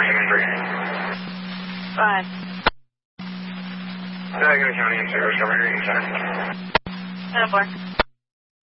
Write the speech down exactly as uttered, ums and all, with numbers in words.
Five. Allegheny County and Service, County. ten four.